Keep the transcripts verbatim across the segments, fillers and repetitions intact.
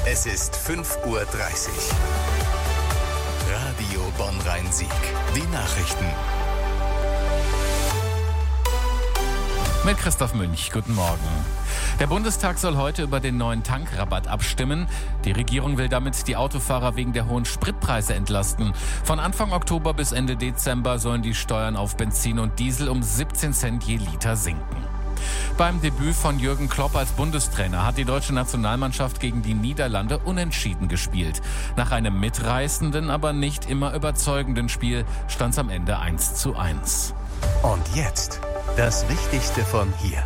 Es ist fünf Uhr dreißig. Radio Bonn-Rhein-Sieg. Die Nachrichten. Mit Christoph Münch, guten Morgen. Der Bundestag soll heute über den neuen Tankrabatt abstimmen. Die Regierung will damit die Autofahrer wegen der hohen Spritpreise entlasten. Von Anfang Oktober bis Ende Dezember sollen die Steuern auf Benzin und Diesel um siebzehn Cent je Liter sinken. Beim Debüt von Jürgen Klopp als Bundestrainer hat die deutsche Nationalmannschaft gegen die Niederlande unentschieden gespielt. Nach einem mitreißenden, aber nicht immer überzeugenden Spiel stand es am Ende eins zu eins. Und jetzt das Wichtigste von hier.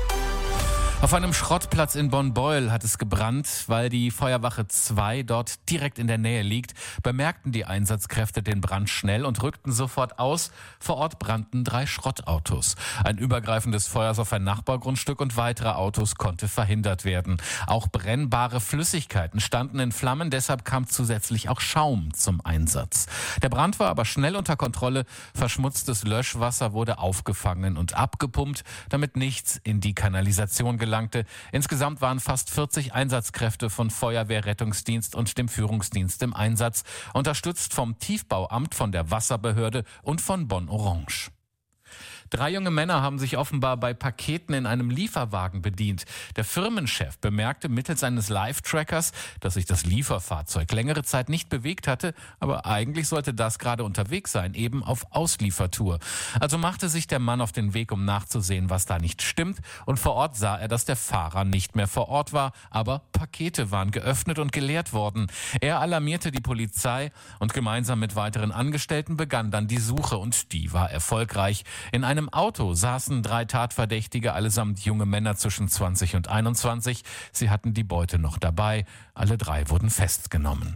Auf einem Schrottplatz in Bonn-Beuel hat es gebrannt. Weil die Feuerwache zwei dort direkt in der Nähe liegt, bemerkten die Einsatzkräfte den Brand schnell und rückten sofort aus. Vor Ort brannten drei Schrottautos. Ein übergreifendes Feuer auf ein Nachbargrundstück und weitere Autos konnte verhindert werden. Auch brennbare Flüssigkeiten standen in Flammen, deshalb kam zusätzlich auch Schaum zum Einsatz. Der Brand war aber schnell unter Kontrolle. Verschmutztes Löschwasser wurde aufgefangen und abgepumpt, damit nichts in die Kanalisation gelangte. Insgesamt waren fast vierzig Einsatzkräfte von Feuerwehr, Rettungsdienst und dem Führungsdienst im Einsatz, unterstützt vom Tiefbauamt, von der Wasserbehörde und von Bonn Orange. Drei junge Männer haben sich offenbar bei Paketen in einem Lieferwagen bedient. Der Firmenchef bemerkte mittels eines Live-Trackers, dass sich das Lieferfahrzeug längere Zeit nicht bewegt hatte, aber eigentlich sollte das gerade unterwegs sein, eben auf Ausliefertour. Also machte sich der Mann auf den Weg, um nachzusehen, was da nicht stimmt, und vor Ort sah er, dass der Fahrer nicht mehr vor Ort war, aber Pakete waren geöffnet und geleert worden. Er alarmierte die Polizei und gemeinsam mit weiteren Angestellten begann dann die Suche, und die war erfolgreich. In einem Im Auto saßen drei Tatverdächtige, allesamt junge Männer zwischen zwanzig und einundzwanzig. Sie hatten die Beute noch dabei. Alle drei wurden festgenommen.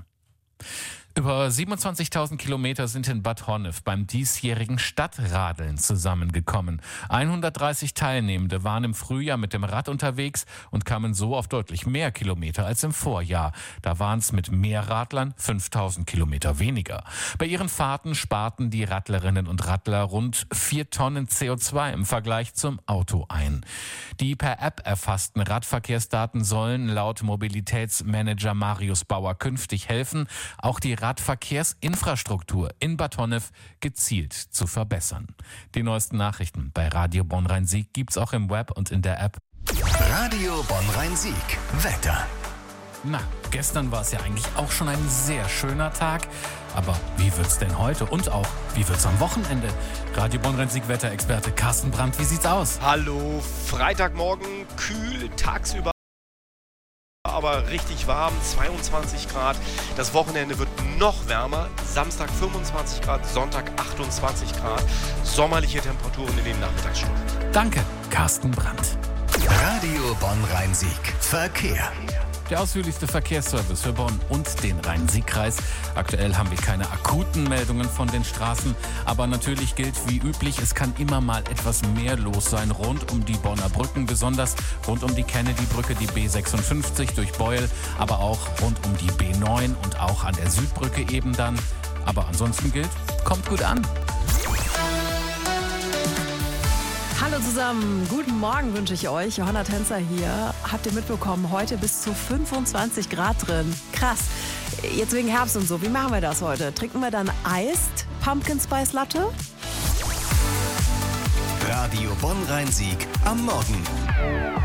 Über siebenundzwanzigtausend Kilometer sind in Bad Honnef beim diesjährigen Stadtradeln zusammengekommen. hundertdreißig Teilnehmende waren im Frühjahr mit dem Rad unterwegs und kamen so auf deutlich mehr Kilometer als im Vorjahr. Da waren es mit mehr Radlern fünftausend Kilometer weniger. Bei ihren Fahrten sparten die Radlerinnen und Radler rund vier Tonnen C O zwei im Vergleich zum Auto ein. Die per App erfassten Radverkehrsdaten sollen laut Mobilitätsmanager Marius Bauer künftig helfen, auch die Radverkehrsinfrastruktur in Bad Honnef gezielt zu verbessern. Die neuesten Nachrichten bei Radio Bonn-Rhein-Sieg gibt's auch im Web und in der App. Radio Bonn-Rhein-Sieg. Wetter. Na, gestern war es ja eigentlich auch schon ein sehr schöner Tag. Aber wie wird's denn heute und auch wie wird's am Wochenende? Radio Bonn-Rhein-Sieg Wetterexperte Carsten Brandt, wie sieht's aus? Hallo, Freitagmorgen, kühl, tagsüber aber richtig warm, zweiundzwanzig Grad. Das Wochenende wird noch wärmer, Samstag fünfundzwanzig Grad, Sonntag achtundzwanzig Grad. Sommerliche Temperaturen in den Nachmittagsstunden. Danke, Carsten Brandt. Radio Bonn-Rhein-Sieg. Verkehr. Der ausführlichste Verkehrsservice für Bonn und den Rhein-Sieg-Kreis. Aktuell haben wir keine akuten Meldungen von den Straßen, aber natürlich gilt wie üblich, es kann immer mal etwas mehr los sein rund um die Bonner Brücken, besonders rund um die Kennedy-Brücke, die B sechsundfünfzig durch Beuel, aber auch rund um die B neun und auch an der Südbrücke eben dann. Aber ansonsten gilt, kommt gut an. Hallo zusammen, guten Morgen wünsche ich euch. Johanna Tänzer hier. Habt ihr mitbekommen, heute bis zu fünfundzwanzig Grad drin. Krass. Jetzt wegen Herbst und so. Wie machen wir das heute? Trinken wir dann Iced Pumpkin Spice Latte? Radio Bonn-Rhein-Sieg am Morgen.